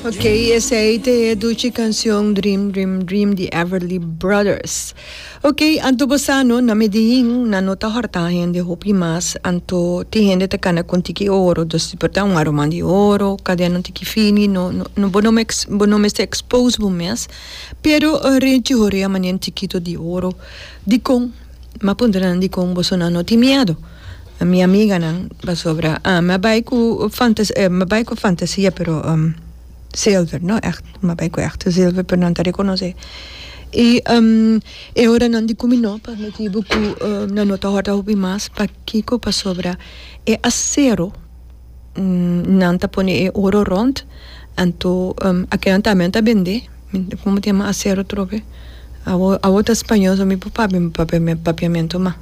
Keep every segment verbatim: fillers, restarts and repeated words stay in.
Ok, essa aí é a ducha canção Dream, Dream, Dream de Everly Brothers. Ok, anto bosano na Medellín, na nota horta gente hopi mas, anto ti gente te cana con tiki oro, dos ti porta un aroma di oro, cadê não tiki fini, no no no bonome ex, bonome se expose bumes, pero uh, renti horia manien tikito di oro, di con, ma punta di con bosonano ti miedo. A minha amiga não, va sobra, ah, ma vai com fantasia, eh, ma vai com fantasia, pero um, silver, no? Echt, maar bij echt silver per non te riconosce. E um, e ora non di come no, per motivo che uh, non nota horta hobi mas, pa kiko pa sobra e acero um, non ta pone e oro rond, anto um, a che antamento bende, come ti chiama acero trope? A a outra espanhol so mi papà mi papà mi papiamento ma.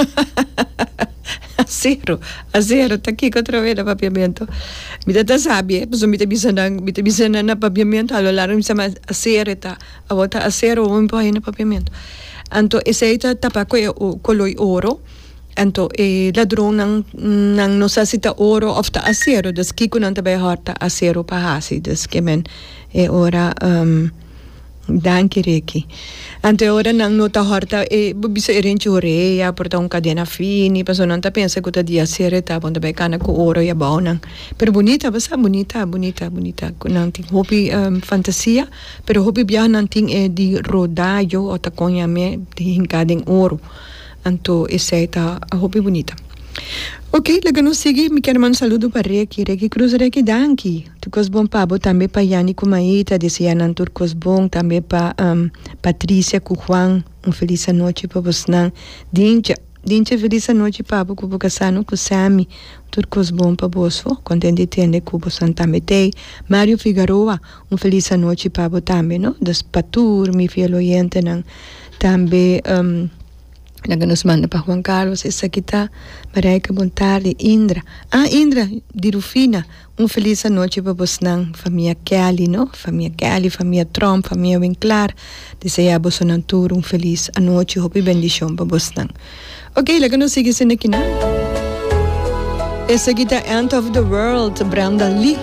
Acero, acero, tá aqui que outra vez papiamento. Me dá sabe, pois me bisa nang, me bisa na papiamento, alo laro me chama acero tá, a outra acero um põe na papiamento. Anto esse aí tá tapa com o coloi ouro. Anto e ladrão nang nang não sei se tá ouro ou tá acero, das que quando também horta acero para hasi, das que men é ora um, danke Reiki. Ante ora nang nota horta e bisa erente oreia porta un cadena fini, paso non ta pensa que ta dia sereta bonda be kana ko oro ya baunang. Pero bonita, basta bonita, bonita, bonita. Nang ting hopi um, fantasia, pero hopi biya nang ting e di rodayo o ta konya me di hinkadeng oro. Anto eseta hopi bonita. Ok, laga no sige, mi quero mandar um saludo para Reiki, Reiki Cruz, Reiki Danki. Turcos bom pabo, também para Yani Kumaita, desse Yanan Turcos bom, também para um, Patrícia Kuhuang, um feliz noite para você. Dincha, Dincha, feliz noite pabo, com Bocasano, com Sami, Turcos bom para você, contente de ter com você também tem. Mário Figueroa, um feliz noite pabo também, não? Das Patur, mi fiel oyente, também. Um, Laga nos manda para Juan Carlos, essa aqui tá, Mareika, boa tarde, Indra. Ah, Indra, de Rufina, um feliz noite para você, família Kelly, não? Família Kelly, família Trump, família Winklar. Desejar a você um feliz noite, hope e bendição para você. Ok, laga nos siga sendo aqui, não? Essa aqui tá End of the World, Brenda Lee.